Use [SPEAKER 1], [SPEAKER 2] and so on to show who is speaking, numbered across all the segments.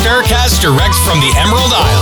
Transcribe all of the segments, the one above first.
[SPEAKER 1] Paracast direct from the Emerald Isle.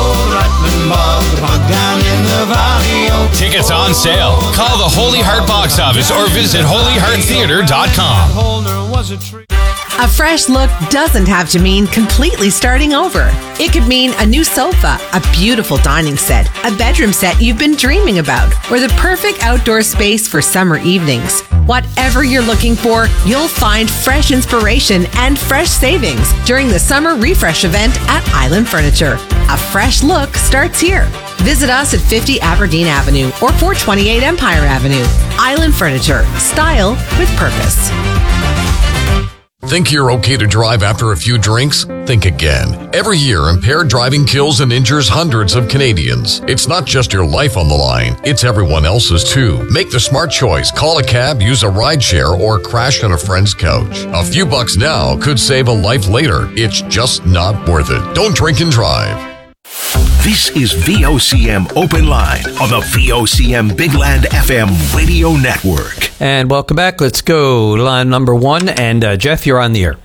[SPEAKER 1] Tickets on sale. Call the Holy Heart box office or visit holyhearttheater.com.
[SPEAKER 2] A fresh look doesn't have to mean completely starting over. It could mean a new sofa, a beautiful dining set, a bedroom set you've been dreaming about, or the perfect outdoor space for summer evenings. Whatever you're looking for, you'll find fresh inspiration and fresh savings during the summer refresh event at Island Furniture. A fresh look starts here. Visit us at 50 Aberdeen Avenue or 428 Empire Avenue. Island Furniture. Style with purpose.
[SPEAKER 3] Think you're okay to drive after a few drinks? Think again. Every year, impaired driving kills and injures hundreds of Canadians. It's not just your life on the line, it's everyone else's too. Make the smart choice. Call a cab, use a rideshare, or crash on a friend's couch. A few bucks now could save a life later. It's just not worth it. Don't drink and drive.
[SPEAKER 4] This is VOCM Open Line on the VOCM Big Land FM radio network.
[SPEAKER 5] And welcome back. Let's go line number one. And Jeff, you're on the air.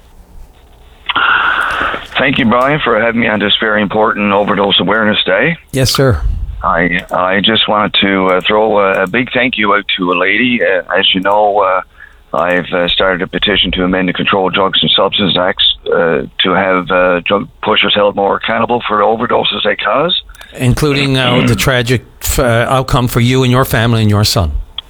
[SPEAKER 6] Thank you, Brian, for having me on this very important Overdose Awareness Day.
[SPEAKER 5] Yes, sir.
[SPEAKER 6] I just wanted to throw a big thank you out to a lady. As you know, I've started a petition to amend the Controlled Drugs and Substances Act to have drug pushers held more accountable for the overdoses they cause.
[SPEAKER 5] Including the tragic outcome for you and your family and your son.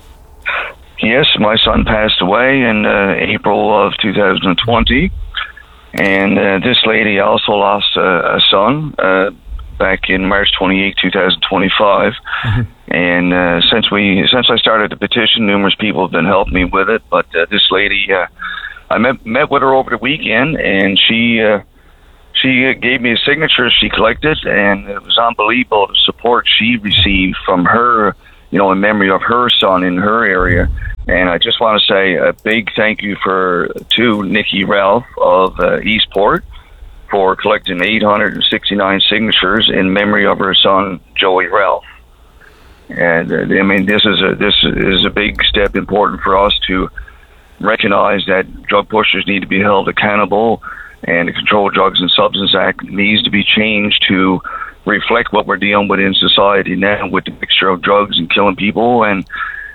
[SPEAKER 6] Yes, my son passed away in April of 2020. And this lady also lost a son back in March 28, 2025. Mm-hmm. And since I started the petition, numerous people have been helping me with it. But this lady, I met with her over the weekend, and she gave me a signature she collected, and it was unbelievable the support she received from her, in memory of her son in her area. And I just want to say a big thank you to Nikki Ralph of Eastport for collecting 869 signatures in memory of her son, Joey Ralph. And this is a big step important for us to recognize that drug pushers need to be held accountable, and the Controlled Drugs and Substances Act needs to be changed to reflect what we're dealing with in society now with the mixture of drugs and killing people, and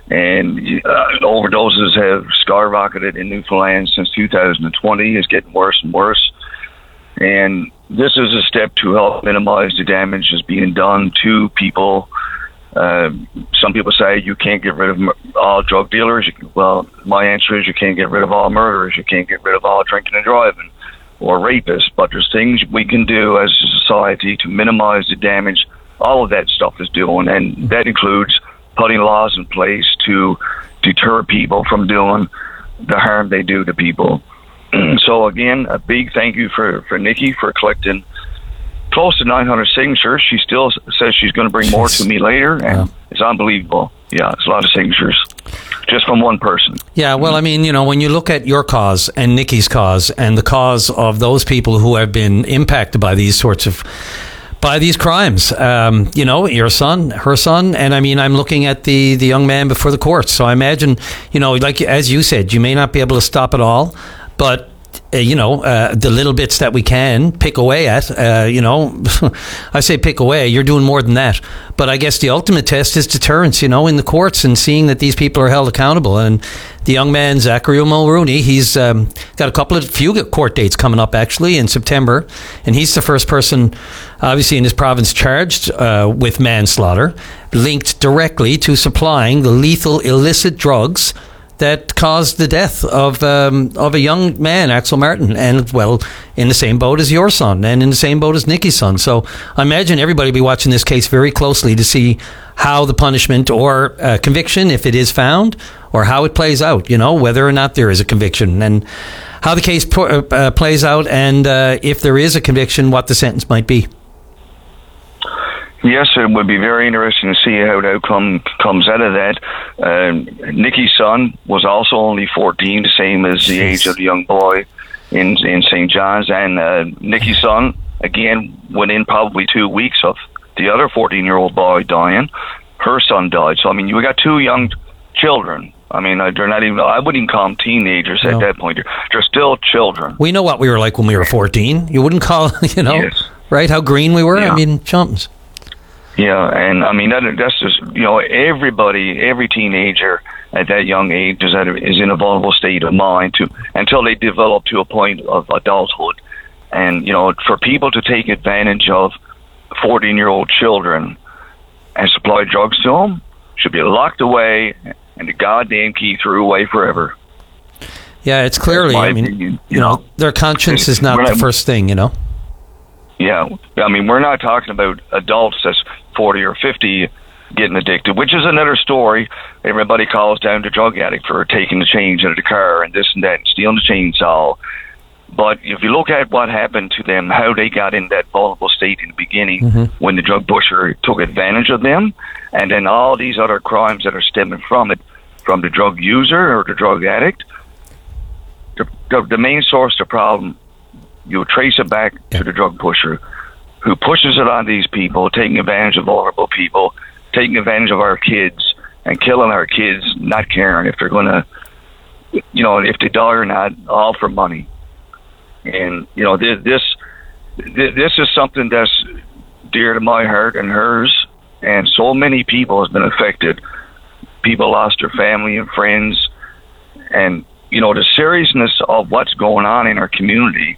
[SPEAKER 6] overdoses have skyrocketed in Newfoundland since 2020. It's getting worse and worse. And this is a step to help minimize the damage that's being done to people. Some people say you can't get rid of all drug dealers. Well, my answer is you can't get rid of all murderers. You can't get rid of all drinking and driving or rapists. But there's things we can do as a society to minimize the damage all of that stuff is doing. And that includes putting laws in place to deter people from doing the harm they do to people. So again, a big thank you for Nikki for collecting close to 900 signatures. She still says she's going to bring more to me later, and it's unbelievable. Yeah, it's a lot of signatures just from one person.
[SPEAKER 5] Yeah, well, I mean, when you look at your cause and Nikki's cause and the cause of those people who have been impacted by these crimes, your son, her son, and I mean, I'm looking at the young man before the courts. So I imagine, like as you said, you may not be able to stop it all, but the little bits that we can pick away at, I say pick away, you're doing more than that. But I guess the ultimate test is deterrence, in the courts and seeing that these people are held accountable. And the young man, Zachary Mulrooney, he's got a few court dates coming up actually in September. And he's the first person, obviously, in his province charged with manslaughter, linked directly to supplying the lethal illicit drugs that caused the death of a young man, Axel Martin, and in the same boat as your son, and in the same boat as Nikki's son. So I imagine everybody will be watching this case very closely to see how the punishment or conviction, if it is found, or how it plays out. Whether or not there is a conviction, and how the case plays out, and if there is a conviction, what the sentence might be.
[SPEAKER 6] Yes, it would be very interesting to see how the outcome comes out of that. Nikki's son was also only 14, the same as the age of the young boy in St. John's. And Nikki's son, again, within probably 2 weeks of the other 14-year-old boy dying, her son died. So, I mean, we got two young children I mean, they're not even, I wouldn't even call them teenagers at that point. They're still children.
[SPEAKER 5] We know what we were like when we were 14. You wouldn't call,
[SPEAKER 6] Yes.
[SPEAKER 5] right? How green we were.
[SPEAKER 6] Yeah.
[SPEAKER 5] I mean, chumps.
[SPEAKER 6] Yeah, and I mean, that's just, every teenager at that young age is in a vulnerable state of mind until they develop to a point of adulthood. And, for people to take advantage of 14-year-old children and supply drugs to them should be locked away and the goddamn key threw away forever.
[SPEAKER 5] Yeah, it's clearly, I mean,
[SPEAKER 6] opinion,
[SPEAKER 5] their conscience is not the first thing,
[SPEAKER 6] Yeah, I mean, we're not talking about adults that's 40 or 50 getting addicted, which is another story. Everybody calls down the drug addict for taking the change out of the car and this and that and stealing the chainsaw. But if you look at what happened to them, how they got in that vulnerable state in the beginning when the drug pusher took advantage of them, and then all these other crimes that are stemming from it, from the drug user or the drug addict, the main source of the problem, you trace it back to the drug pusher who pushes it on these people, taking advantage of vulnerable people, taking advantage of our kids and killing our kids, not caring if they're going to, if they die or not, all for money. And, this is something that's dear to my heart and hers, and so many people have been affected. People lost their family and friends, and, the seriousness of what's going on in our community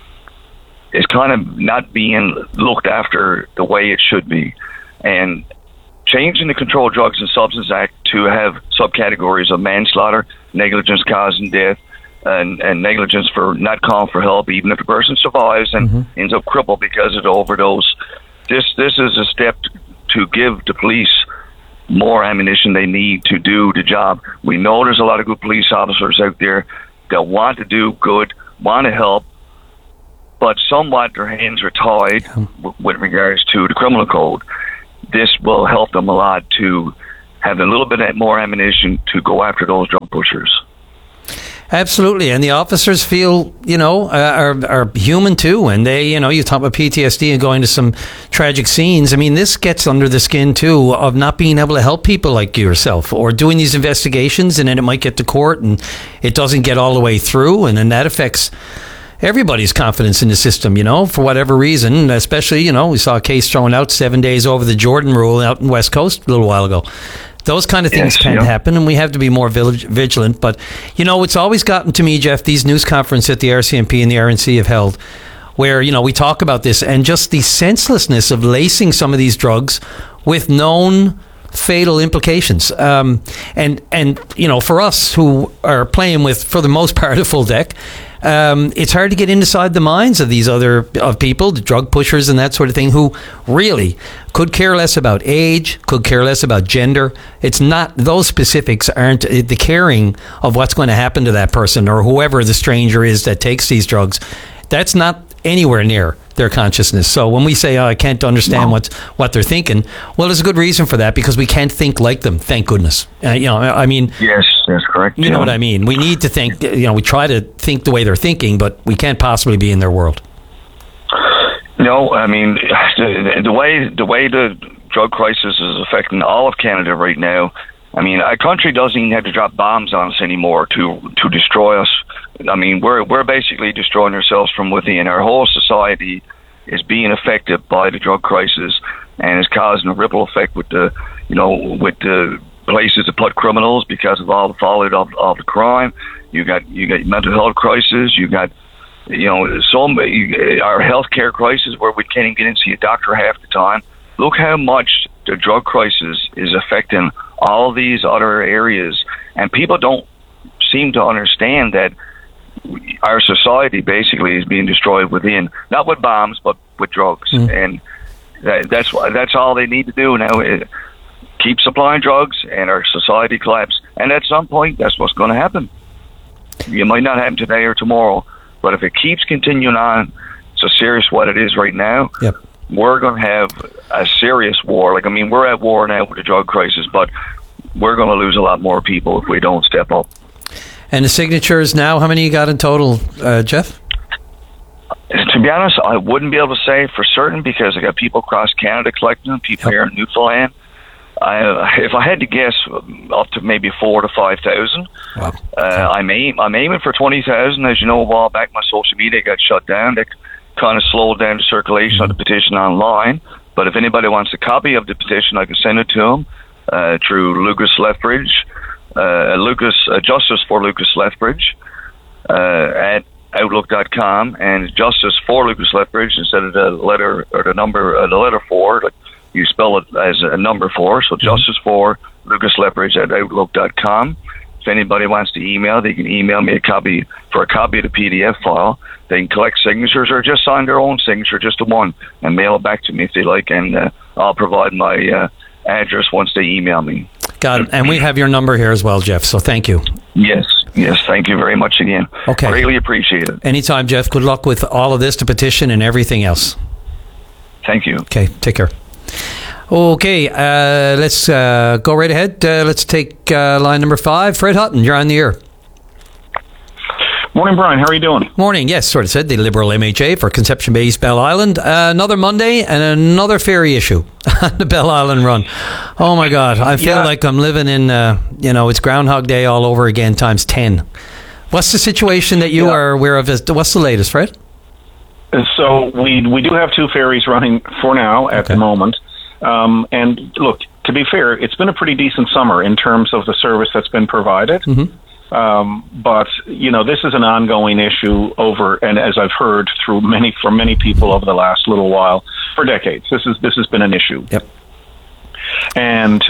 [SPEAKER 6] is kind of not being looked after the way it should be. And changing the Controlled Drugs and Substances Act to have subcategories of manslaughter, negligence causing death, and negligence for not calling for help, even if the person survives and ends up crippled because of the overdose. This is a step to give the police more ammunition they need to do the job. We know there's a lot of good police officers out there that want to do good, want to help, but somewhat their hands are tied with regards to the criminal code. This will help them a lot to have a little bit more ammunition to go after those drug pushers.
[SPEAKER 5] Absolutely, and the officers feel, are human too, and they, you talk about PTSD and going to some tragic scenes. I mean, this gets under the skin too of not being able to help people like yourself, or doing these investigations, and then it might get to court and it doesn't get all the way through, and then that affects everybody's confidence in the system, for whatever reason. Especially, we saw a case thrown out 7 days over the Jordan rule out in West Coast a little while ago. Those kind of things can happen, and we have to be more vigilant. But, it's always gotten to me, Jeff, these news conferences that the RCMP and the RNC have held, where, we talk about this, and just the senselessness of lacing some of these drugs with known fatal implications. And for us who are playing with, for the most part, a full deck, it's hard to get inside the minds of these of people, the drug pushers and that sort of thing, who really could care less about age, could care less about gender. It's not, those specifics aren't the caring of what's going to happen to that person or whoever the stranger is that takes these drugs. That's not anywhere near their consciousness. So when we say, I can't understand what they're thinking, well, there's a good reason for that, because we can't think like them, thank goodness. I mean... Yes,
[SPEAKER 6] that's correct.
[SPEAKER 5] You know what I mean? We need to think, we try to think the way they're thinking, but we can't possibly be in their world.
[SPEAKER 6] No, I mean, the way the drug crisis is affecting all of Canada right now, I mean, our country doesn't even have to drop bombs on us anymore to destroy us. I mean, we're basically destroying ourselves from within. Our whole society is being affected by the drug crisis, and it's causing a ripple effect with the places that put criminals because of all the fallout of the crime. You got mental health crisis. You got so many, our healthcare crisis where we can't even get in to see a doctor half the time. Look how much the drug crisis is affecting all these other areas, and people don't seem to understand that our society basically is being destroyed within, not with bombs, but with drugs. And that's all they need to do now, is keep supplying drugs, and our society collapse. And at some point, that's what's going to happen. It might not happen today or tomorrow, but if it keeps continuing on, so serious what it is right now, we're going to have a serious war. Like, I mean, we're at war now with the drug crisis, but we're going to lose a lot more people if we don't step up.
[SPEAKER 5] And the signatures now, how many you got in total, Jeff?
[SPEAKER 6] To be honest, I wouldn't be able to say for certain, because I got people across Canada collecting them, people here in Newfoundland. If I had to guess, up to maybe 4,000 to 5,000.
[SPEAKER 5] Wow.
[SPEAKER 6] I'm aiming for 20,000. As you know, a while back, my social media got shut down. They kind of slowed down the circulation of the petition online. But if anybody wants a copy of the petition, I can send it to them through Lucas Lethbridge, Justice for Lucas Lethbridge at Outlook.com, and Justice for Lucas Lethbridge instead of the letter or the number, the letter 4. Like you spell it as a number 4. So Justice for Lucas Lethbridge at Outlook.com. If anybody wants to email, they can email me a copy of the PDF file. They can collect signatures or just sign their own signature, just the one, and mail it back to me if they like, and I'll provide my address once they email me.
[SPEAKER 5] Got it. And we have your number here as well, Jeff, so thank you.
[SPEAKER 6] Yes, thank you very much again.
[SPEAKER 5] Okay.
[SPEAKER 6] Greatly appreciate it.
[SPEAKER 5] Anytime, Jeff. Good luck with all of this, the petition and everything else.
[SPEAKER 6] Thank you.
[SPEAKER 5] Okay, take care. Okay, let's go right ahead. Let's take line number 5. Fred Hutton, you're on the air.
[SPEAKER 7] Morning, Brian. How are you doing?
[SPEAKER 5] Morning. Yes, sort of said the Liberal MHA for Conception Bay East Bell Island. Another Monday and another ferry issue on the Bell Island run. Oh my God, I feel like I'm living in, it's Groundhog Day all over again times 10. What's the situation that you are aware of? What's the latest, Fred?
[SPEAKER 7] So we do have 2 ferries running for now at the moment. And look, to be fair, it's been a pretty decent summer in terms of the service that's been provided. Mm-hmm. But this is an ongoing issue and as I've heard from many people over the last little while, for decades, this has been an issue.
[SPEAKER 5] Yep.
[SPEAKER 7] And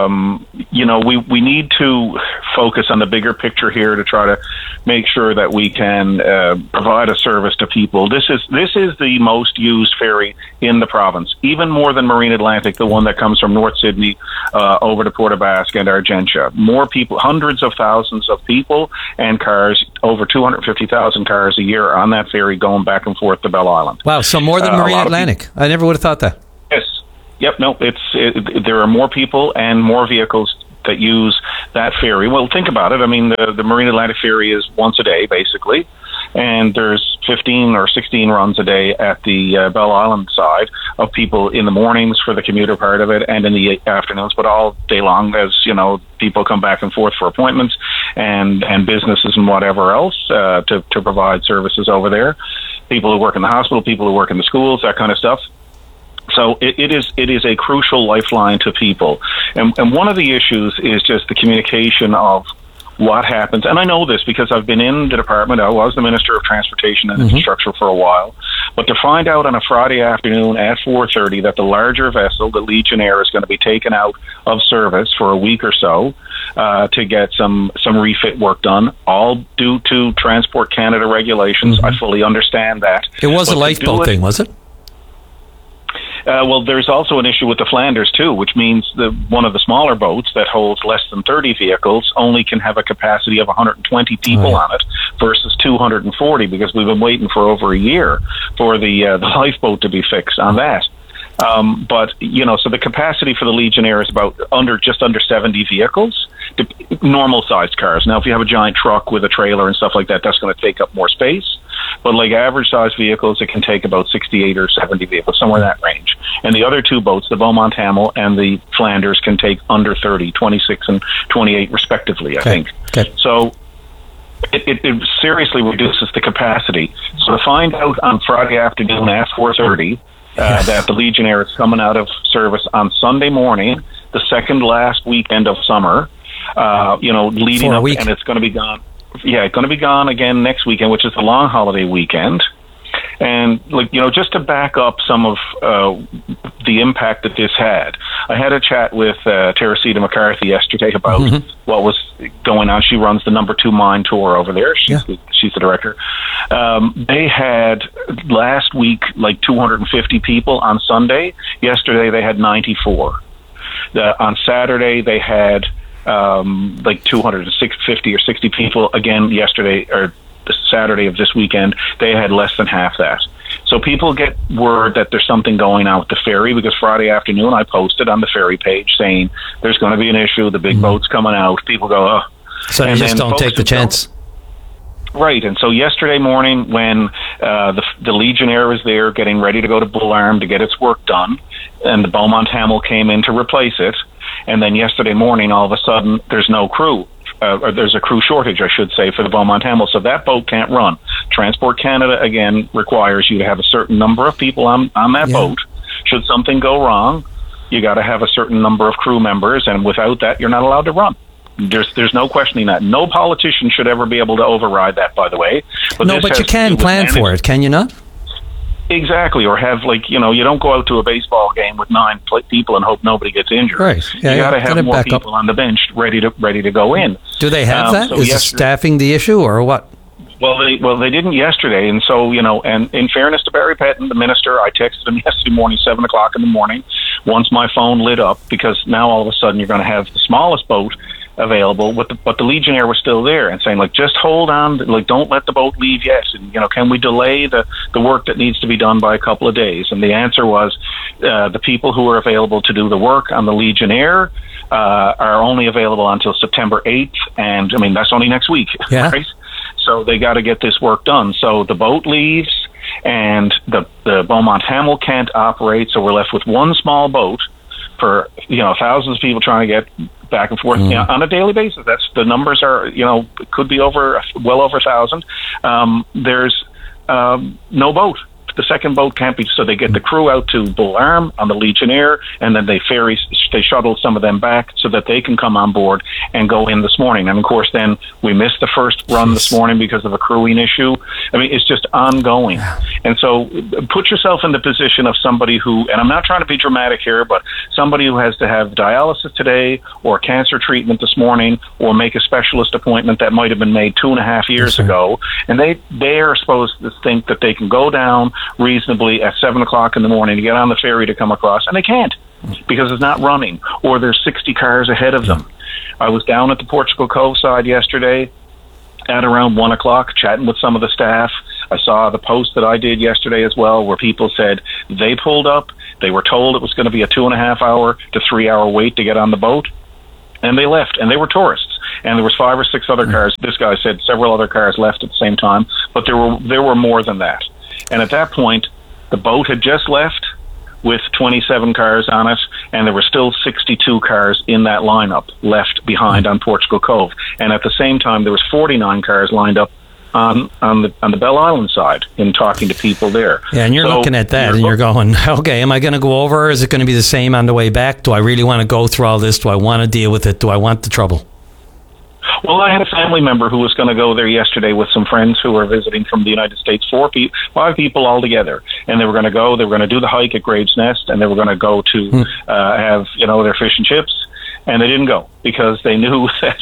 [SPEAKER 7] we need to focus on the bigger picture here to try to make sure that we can provide a service to people. This is the most used ferry in the province, even more than Marine Atlantic, the one that comes from North Sydney over to Port aux Basques and Argentia. More people, hundreds of thousands of people and cars, over 250,000 cars a year on that ferry going back and forth to Bell Island.
[SPEAKER 5] Wow, so more than Marine Atlantic. I never would have thought that.
[SPEAKER 7] Yes. Yep, no, there are more people and more vehicles that use that ferry. Well, think about it. I mean, the Marine Atlantic ferry is once a day, basically, and there's 15 or 16 runs a day at the Bell Island side of people in the mornings for the commuter part of it and in the afternoons, but all day long as, people come back and forth for appointments and businesses and whatever else to provide services over there. People who work in the hospital, people who work in the schools, that kind of stuff. So it is a crucial lifeline to people. And one of the issues is just the communication of what happens. And I know this because I've been in the department. I was the Minister of Transportation and Infrastructure for a while. But to find out on a Friday afternoon at 4:30 that the larger vessel, the Legionnaire, is going to be taken out of service for a week or so to get some refit work done, all due to Transport Canada regulations. I fully understand that.
[SPEAKER 5] It was a lifeboat thing, was it?
[SPEAKER 7] Well, there's also an issue with the Flanders, too, which means one of the smaller boats that holds less than 30 vehicles only can have a capacity of 120 people on it versus 240, because we've been waiting for over a year for the lifeboat to be fixed on that. But, so the capacity for the Legionnaire is just under 70 vehicles, normal-sized cars. Now, if you have a giant truck with a trailer and stuff like that, that's going to take up more space. But like average-sized vehicles, it can take about 68 or 70 vehicles, somewhere in that range. And the other 2 boats, the Beaumont Hamel and the Flanders, can take under 30, 26 and 28 respectively, I think. Okay. So it seriously reduces the capacity. So to find out on Friday afternoon at 4:30 that the Legionnaire is coming out of service on Sunday morning, the second last weekend of summer, leading up, and it's going to be gone. Yeah, it's going to be gone again next weekend, which is the long holiday weekend. And, just to back up some of the impact that this had, I had a chat with Teresita McCarthy yesterday about what was going on. She runs the number 2 mine tour over there. She's the director. They had last week 250 people on Sunday. Yesterday they had 94. On Saturday they had 250 or 60 people. Again, yesterday or Saturday of this weekend, they had less than half that. So people get word that there's something going on with the ferry, because Friday afternoon I posted on the ferry page saying there's going to be an issue, the big boat's coming out. People go, oh.
[SPEAKER 5] So you just don't take the chance.
[SPEAKER 7] Right, and so yesterday morning when the Legionnaire was there getting ready to go to Bull Arm to get its work done, and the Beaumont Hamel came in to replace it, and then yesterday morning, all of a sudden, there's no crew. Or there's a crew shortage, I should say, for the Beaumont Hamel, so that boat can't run. Transport Canada, again, requires you to have a certain number of people on that boat. Should something go wrong, you got to have a certain number of crew members, and without that, you're not allowed to run. There's no questioning that. No politician should ever be able to override that, by the way.
[SPEAKER 5] But you can plan for it, can you not?
[SPEAKER 7] Exactly, or have, like, you don't go out to a baseball game with 9 people and hope nobody gets injured.
[SPEAKER 5] Right. Yeah,
[SPEAKER 7] you got to have more people on the bench ready to go in.
[SPEAKER 5] Do they have that? Is staffing the issue, or what?
[SPEAKER 7] Well, they didn't yesterday, and so, and in fairness to Barry Petton, the minister, I texted him yesterday morning, 7 o'clock in the morning, once my phone lit up, because now all of a sudden you're going to have the smallest boat available, but the Legionnaire was still there, and saying, like, just hold on, like, don't let the boat leave yet, and can we delay the work that needs to be done by a couple of days? And the answer was the people who are available to do the work on the Legionnaire are only available until September 8th, and I mean that's only next week, right? So they got to get this work done. So the boat leaves, and the Beaumont Hamel can't operate, so we're left with one small boat for thousands of people trying to get back and forth on a daily basis. That's the numbers are could be well over 1,000. There's no boat. The second boat can't be, so they get the crew out to Bull Arm on the Legionnaire, and then they shuttle some of them back so that they can come on board and go in this morning. And of course, then we missed the first run this morning because of a crewing issue. I mean, it's just ongoing. And so put yourself in the position of somebody who, and I'm not trying to be dramatic here, but somebody who has to have dialysis today or cancer treatment this morning or make a specialist appointment that might have been made 2.5 years ago. And they are supposed to think that they can go down reasonably at 7 o'clock in the morning to get on the ferry to come across, and they can't because it's not running, or there's 60 cars ahead of them. I was down at the Portugal Cove side yesterday at around 1 o'clock chatting with some of the staff. I saw the post that I did yesterday as well, where people said they pulled up, they were told it was going to be a 2.5 hour to 3 hour wait to get on the boat, and they left, and they were tourists. And there was 5 or 6 other cars. This guy said several other cars left at the same time, but there were more than that. And at that point, the boat had just left with 27 cars on it, and there were still 62 cars in that lineup left behind on Portugal Cove. And at the same time, there was 49 cars lined up on the Bell Island side in talking to people there. Yeah,
[SPEAKER 5] and you're looking at that, and you're going, okay, am I going to go over, or is it going to be the same on the way back? Do I really want to go through all this? Do I want to deal with it? Do I want the trouble?
[SPEAKER 7] Well, I had a family member who was going to go there yesterday with some friends who were visiting from the United States, 5 people all together. And they were going to do the hike at Graves Nest, and they were going to go to have, their fish and chips. And they didn't go because they knew that,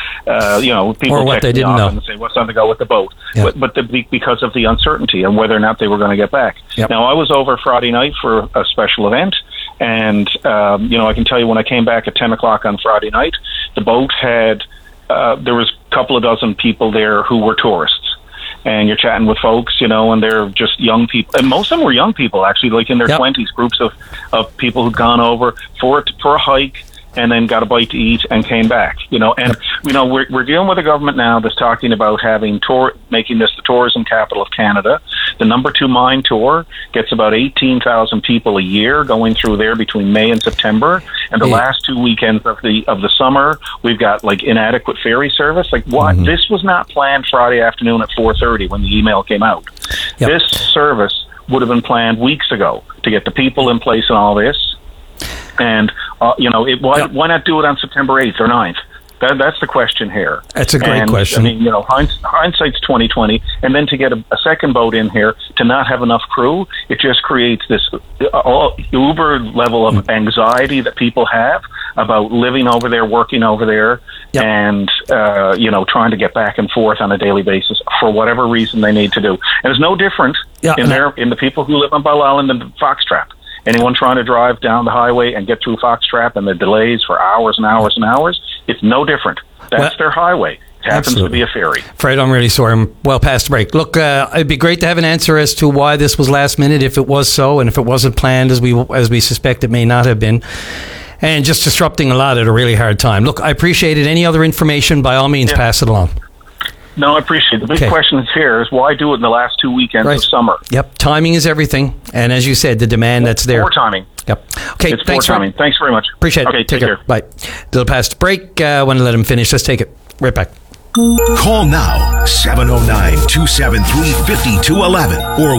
[SPEAKER 7] people
[SPEAKER 5] or what they didn't know
[SPEAKER 7] and say, what's on to go with the boat? Yep. But because of the uncertainty and whether or not they were going to get back. Yep. Now, I was over Friday night for a special event. And, I can tell you when I came back at 10 o'clock on Friday night, the boat had... there was a couple of dozen people there who were tourists, and you're chatting with folks, and they're just young people, and most of them were young people actually, like in their 20s, groups of people who'd gone over for a hike and then got a bite to eat and came back, and we're dealing with a government now that's talking about making this the tourism capital of Canada. The number 2 mine tour gets about 18,000 people a year going through there between May and September, and the last 2 weekends of the summer we've got like inadequate ferry service. Like what? This was not planned Friday afternoon at 4:30 when the email came out. This service would have been planned weeks ago to get the people in place and all this. And, why not do it on September 8th or 9th? That's the question here.
[SPEAKER 5] That's a great question.
[SPEAKER 7] I mean, hindsight's 20/20, and then to get a second boat in here to not have enough crew, it just creates this uber level of anxiety that people have about living over there, working over there, and trying to get back and forth on a daily basis for whatever reason they need to do. And it's no different in the people who live on Bell Island and Foxtrap. Anyone trying to drive down the highway and get through Foxtrap and the delays for hours and hours and hours, it's no different. That's their highway. It happens to be a ferry.
[SPEAKER 5] Fred, I'm really sorry. I'm well past the break. Look, it'd be great to have an answer as to why this was last minute, if it was so, and if it wasn't planned as we suspect it may not have been. And just disrupting a lot at a really hard time. Look, I appreciate it. Any other information, by all means, pass it along.
[SPEAKER 7] No, I appreciate it. The big question here is why do it in the last 2 weekends of summer?
[SPEAKER 5] Yep, timing is everything. And as you said, the demand that's there.
[SPEAKER 7] More timing.
[SPEAKER 5] Yep. Okay,
[SPEAKER 7] It's
[SPEAKER 5] thanks.
[SPEAKER 7] forthcoming. Thanks very much.
[SPEAKER 5] Appreciate it.
[SPEAKER 7] Okay,
[SPEAKER 5] take care. Bye. Little past break. Want to let him finish. Let's take it. Right back.
[SPEAKER 4] Call now 709-273-5211 or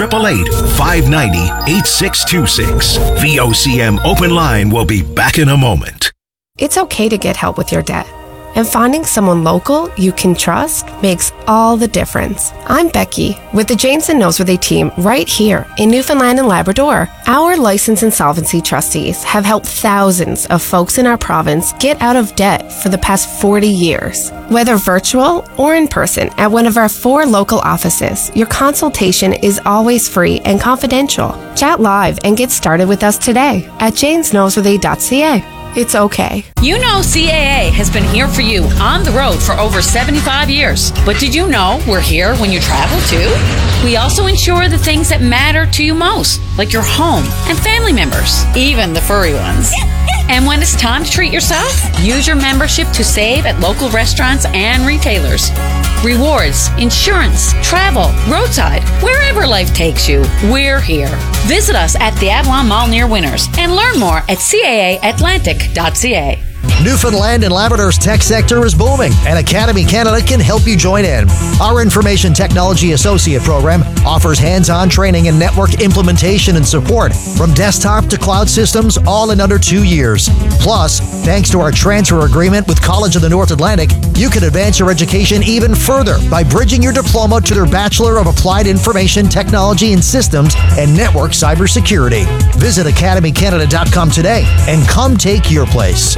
[SPEAKER 4] 1-888-590-8626. VOCM Open Line will be back in a moment.
[SPEAKER 8] It's okay to get help with your debt. And finding someone local you can trust makes all the difference. I'm Becky with the Janes and Noseworthy team right here in Newfoundland and Labrador. Our licensed insolvency trustees have helped thousands of folks in our province get out of debt for the past 40 years. Whether virtual or in person at one of our 4 local offices, your consultation is always free and confidential. Chat live and get started with us today at janesnoseworthy.ca. It's okay.
[SPEAKER 9] You know CAA has been here for you on the road for over 75 years. But did you know we're here when you travel too? We also insure the things that matter to you most, like your home and family members, even the furry ones. And when it's time to treat yourself, use your membership to save at local restaurants and retailers. Rewards, insurance, travel, roadside, wherever life takes you, we're here. Visit us at the Avalon Mall near Winners and learn more at caaatlantic.ca.
[SPEAKER 10] Newfoundland and Labrador's tech sector is booming, and Academy Canada can help you join in. Our Information Technology Associate program offers hands-on training in network implementation and support, from desktop to cloud systems, all in under 2 years. Plus, thanks to our transfer agreement with College of the North Atlantic, you can advance your education even further by bridging your diploma to their Bachelor of Applied Information Technology and Systems and Network Cybersecurity. Visit academycanada.com today and come take your place.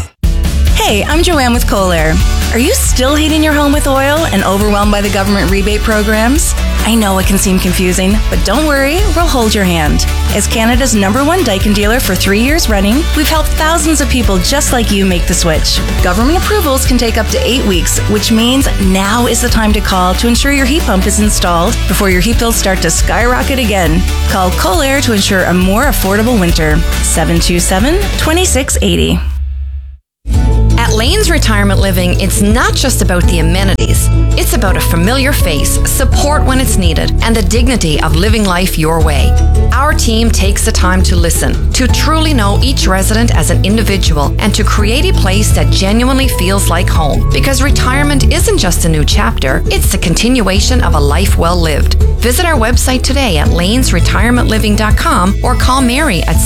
[SPEAKER 11] Hey, I'm Joanne with Kohler. Are you still heating your home with oil and overwhelmed by the government rebate programs? I know it can seem confusing, but don't worry, we'll hold your hand. As Canada's #1 Daikin dealer for 3 years running, we've helped thousands of people just like you make the switch. Government approvals can take up to 8 weeks, which means now is the time to call to ensure your heat pump is installed before your heat bills start to skyrocket again. Call Kohler to ensure a more affordable winter. 727-2680.
[SPEAKER 12] At Lane's Retirement Living, it's not just about the amenities. It's about a familiar face, support when it's needed, and the dignity of living life your way. Our team takes the time to listen, to truly know each resident as an individual, and to create a place that genuinely feels like home. Because retirement isn't just a new chapter, it's the continuation of a life well lived. Visit our website today at lanesretirementliving.com or call Mary at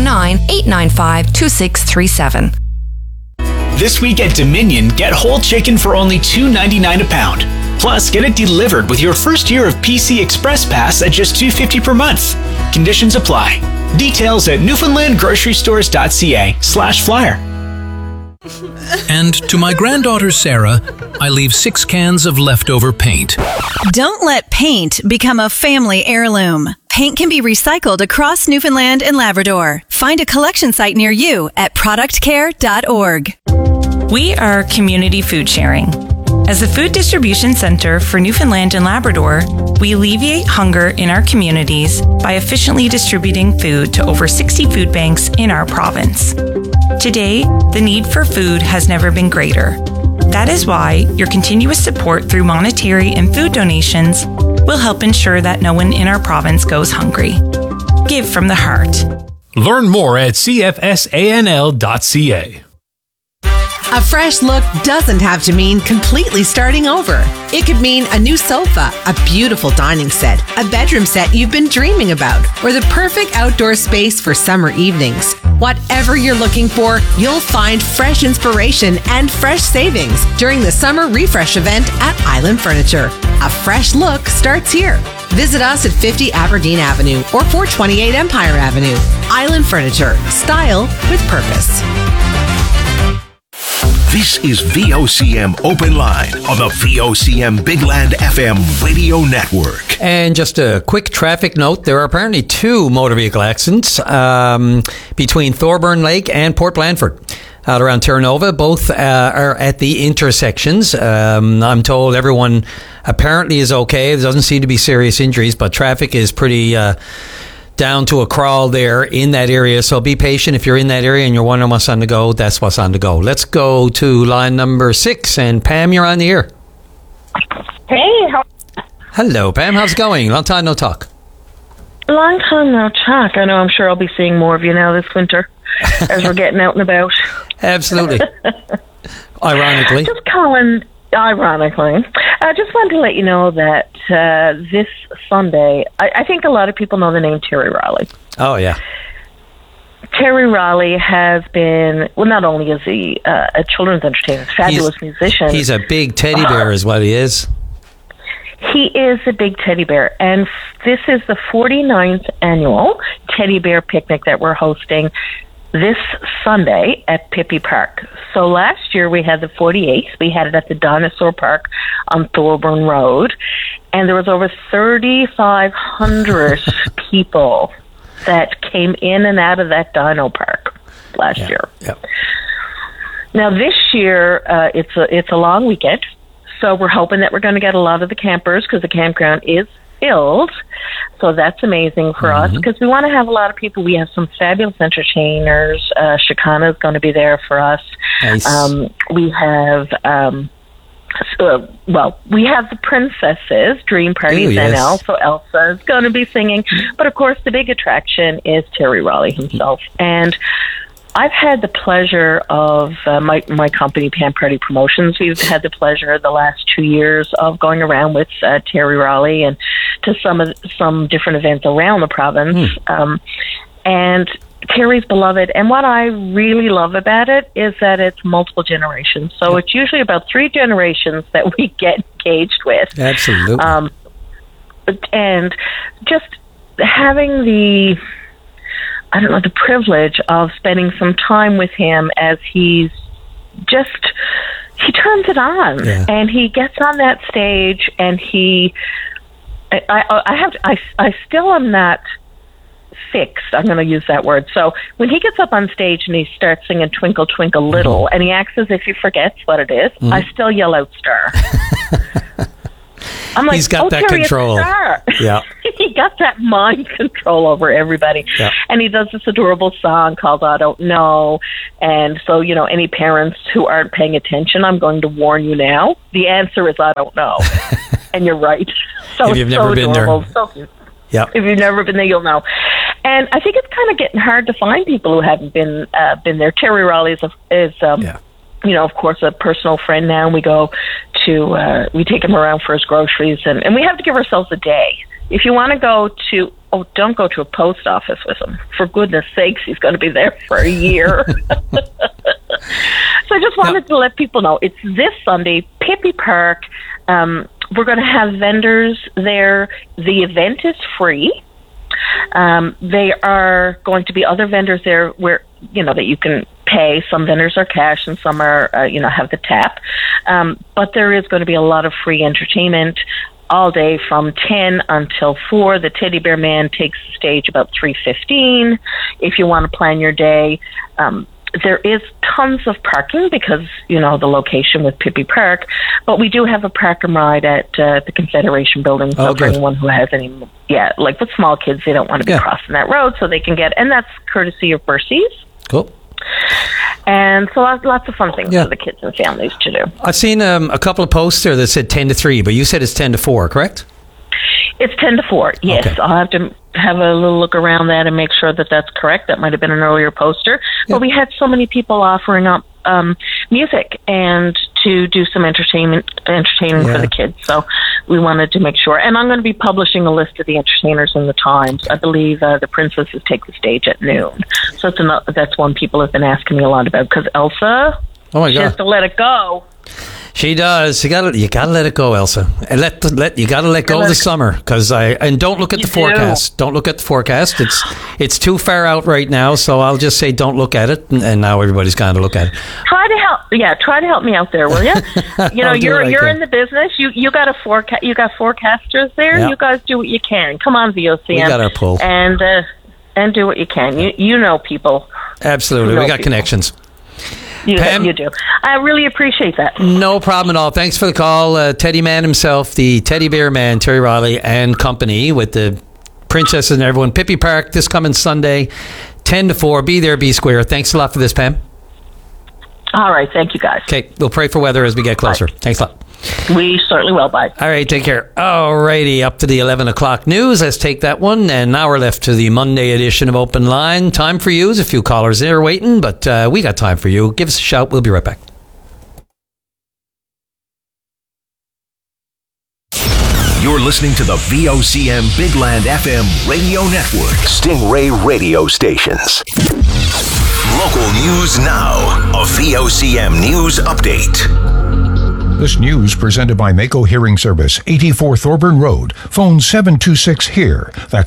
[SPEAKER 12] 709-895-2637.
[SPEAKER 13] This week at Dominion, get whole chicken for only $2.99 a pound. Plus, get it delivered with your first year of PC Express Pass at just $2.50 per month. Conditions apply. Details at newfoundlandgrocerystores.ca/flyer.
[SPEAKER 14] And to my granddaughter Sarah, I leave 6 cans of leftover paint.
[SPEAKER 15] Don't let paint become a family heirloom. Paint can be recycled across Newfoundland and Labrador. Find a collection site near you at productcare.org.
[SPEAKER 16] We are community food sharing. As the food distribution center for Newfoundland and Labrador, we alleviate hunger in our communities by efficiently distributing food to over 60 food banks in our province. Today, the need for food has never been greater. That is why your continuous support through monetary and food donations will help ensure that no one in our province goes hungry. Give from the heart.
[SPEAKER 1] Learn more at cfsanl.ca.
[SPEAKER 2] A fresh look doesn't have to mean completely starting over. It could mean a new sofa, a beautiful dining set, a bedroom set you've been dreaming about, or the perfect outdoor space for summer evenings. Whatever you're looking for, you'll find fresh inspiration and fresh savings during the Summer Refresh event at Island Furniture. A fresh look starts here. Visit us at 50 Aberdeen Avenue or 428 Empire Avenue. Island Furniture. Style with purpose.
[SPEAKER 4] This is VOCM Open Line on the VOCM Big Land FM radio network.
[SPEAKER 5] And just a quick traffic note, there are apparently 2 motor vehicle accidents between Thorburn Lake and Port Blandford. Out around Terranova, both are at the intersections. I'm told everyone apparently is okay. There doesn't seem to be serious injuries, but traffic is pretty down to a crawl there in that area. So be patient if you're in that area and you're wondering what's on the go. That's what's on the go. Let's go to line number 6. And Pam, you're on the air.
[SPEAKER 17] Hey.
[SPEAKER 5] Hello, Pam. How's it going? Long time no talk.
[SPEAKER 17] Long time no talk. I know I'm sure I'll be seeing more of you now this winter as we're getting out and about.
[SPEAKER 5] Absolutely. Ironically.
[SPEAKER 17] Just calling, ironically. I just wanted to let you know that this Sunday, I think a lot of people know the name Terry Riley.
[SPEAKER 5] Oh, yeah.
[SPEAKER 17] Terry Riley has been, well, not only is he a children's entertainer, fabulous musician.
[SPEAKER 5] He's a big teddy bear is what he is.
[SPEAKER 17] He is a big teddy bear, and this is the 49th annual Teddy Bear Picnic that we're hosting this Sunday at Pippi Park. So last year we had the 48th. We had it at the Dinosaur Park on Thorburn Road, and there was over 3,500 people that came in and out of that Dino Park last year.
[SPEAKER 5] Yep.
[SPEAKER 17] Now this year it's a long weekend. So we're hoping that we're going to get a lot of the campers because the campground is filled. So that's amazing for us because we want to have a lot of people. We have some fabulous entertainers. Shikana is going to be there for us.
[SPEAKER 5] Nice.
[SPEAKER 17] We have, we have the princesses, Dream Parties, and also Elsa is going to be singing. But of course, the big attraction is Terry Riley himself. And I've had the pleasure of my company, Pan Party Promotions. We've had the pleasure the last 2 years of going around with Terry Riley and to some different events around the province. And Terry's beloved. And what I really love about it is that it's multiple generations. So it's usually about 3 generations that we get engaged with.
[SPEAKER 5] Absolutely.
[SPEAKER 17] And just having the privilege of spending some time with him as he turns it on and he gets on that stage and I still am not fixed. I'm going to use that word. So when he gets up on stage and he starts singing Twinkle, Twinkle Little and he acts as if he forgets what it is, I still yell out Star. I'm like,
[SPEAKER 5] he's got that
[SPEAKER 17] Terry,
[SPEAKER 5] control. Yeah.
[SPEAKER 17] He got that mind control over everybody.
[SPEAKER 5] Yeah.
[SPEAKER 17] And he does this adorable song called I Don't Know. And so, any parents who aren't paying attention, I'm going to warn you now. The answer is I don't know. And you're right. So
[SPEAKER 5] if you've never been
[SPEAKER 17] adorable.
[SPEAKER 5] there.
[SPEAKER 17] So cute.
[SPEAKER 5] Yep.
[SPEAKER 17] If you've never been there, you'll know. And I think it's kind of getting hard to find people who haven't been there. Terry Riley is of course, a personal friend now. And we go to, we take him around for his groceries, and we have to give ourselves a day. If you want to go to, don't go to a post office with him. For goodness sakes, he's going to be there for a year. So I just wanted to let people know it's this Sunday, Pippi Park. We're going to have vendors there. The event is free. They are going to be other vendors there where, that you can pay. Some vendors are cash and some are, have the tap. But there is going to be a lot of free entertainment all day from 10 until 4. The Teddy Bear Man takes the stage about 3:15. If you want to plan your day, there is tons of parking because, the location with Pippi Park. But we do have a park and ride at the Confederation Building. So for anyone who has any, like with small kids, they don't want to be crossing that road, so they can get, and that's courtesy of Bercy's.
[SPEAKER 5] Cool.
[SPEAKER 17] And so lots of fun things for the kids and families to do.
[SPEAKER 5] I've seen a couple of posts there that said 10 to 3, but you said it's 10 to 4, correct?
[SPEAKER 17] It's 10 to 4, yes. Okay. I'll have to have a little look around that and make sure that that's correct. That might have been an earlier poster. Yeah. But we had so many people offering up music and to do some entertaining for the kids. So we wanted to make sure. And I'm going to be publishing a list of the entertainers in the Times. I believe the princesses take the stage at noon. So that's one people have been asking me a lot about because Elsa, she has to let it go.
[SPEAKER 5] She does. You gotta let it go, Elsa, and you gotta let go of the summer and don't look at the forecast. Don't look at the forecast. It's too far out right now, so I'll just say don't look at it. And now everybody's going to look at it.
[SPEAKER 17] Try to help me out there, will you? You're in the business. You got a forecast. You got forecasters there. Yep. You guys do what you can. Come on, VOCM.
[SPEAKER 5] We got our pull
[SPEAKER 17] and do what you can. You know people.
[SPEAKER 5] Absolutely, we got connections.
[SPEAKER 17] Pam, you do. I really appreciate that.
[SPEAKER 5] No problem at all. Thanks for the call. Teddy Man himself, the Teddy Bear Man, Terry Riley and company with the princesses and everyone. Pippi Park this coming Sunday, 10 to 4. Be there, be square. Thanks a lot for this, Pam.
[SPEAKER 17] All right. Thank you, guys.
[SPEAKER 5] Okay. We'll pray for weather as we get closer. Bye. Thanks a lot.
[SPEAKER 17] We certainly will. Bye.
[SPEAKER 5] All right, take care. All righty, up to the 11 o'clock news. Let's take that one. And now we're left to the Monday edition of Open Line. Time for you. There's a few callers there waiting, but we got time for you. Give us a shout. We'll be right back.
[SPEAKER 4] You're listening to the VOCM Big Land FM radio network. Stingray radio stations. Local news now. A VOCM news update.
[SPEAKER 18] This news presented by Mako Hearing Service, 84 Thorburn Road. Phone 726-HEAR. That's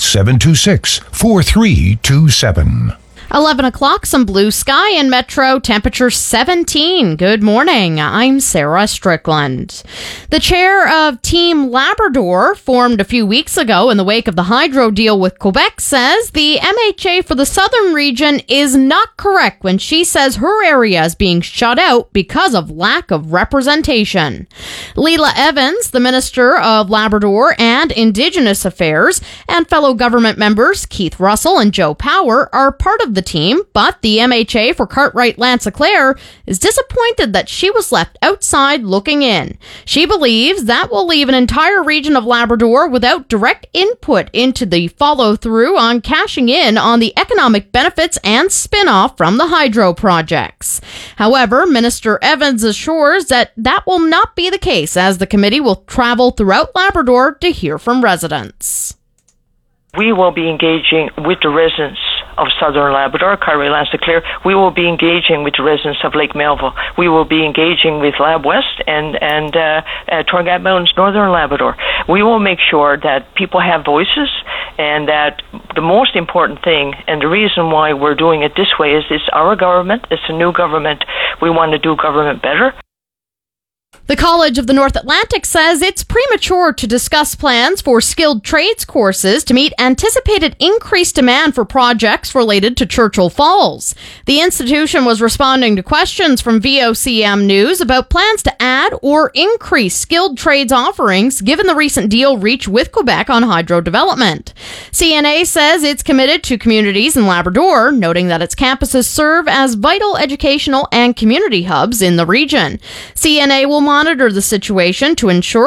[SPEAKER 18] 726-4327.
[SPEAKER 19] 11 o'clock, some blue sky in Metro, temperature 17. Good morning, I'm Sarah Strickland. The chair of Team Labrador, formed a few weeks ago in the wake of the hydro deal with Quebec, says the MHA for the southern region is not correct when she says her area is being shut out because of lack of representation. Leela Evans, the Minister of Labrador and Indigenous Affairs, and fellow government members Keith Russell and Joe Power are part of the team, but the MHA for Cartwright Lanse-Claire is disappointed that she was left outside looking in. She believes that will leave an entire region of Labrador without direct input into the follow-through on cashing in on the economic benefits and spin-off from the hydro projects. However, Minister Evans assures that that will not be the case, as the committee will travel throughout Labrador to hear from residents.
[SPEAKER 20] We will be engaging with the residents of Southern Labrador, Cartwright Lanse-Claire. We will be engaging with the residents of Lake Melville. We will be engaging with Lab West and Torngat Mountains, Northern Labrador. We will make sure that people have voices, and that the most important thing, and the reason why we're doing it this way, is it's our government, it's a new government. We want to do government better.
[SPEAKER 19] The College of the North Atlantic says it's premature to discuss plans for skilled trades courses to meet anticipated increased demand for projects related to Churchill Falls. The institution was responding to questions from VOCM News about plans to add or increase skilled trades offerings given the recent deal reached with Quebec on hydro development. CNA says it's committed to communities in Labrador, noting that its campuses serve as vital educational and community hubs in the region. CNA will monitor the situation to ensure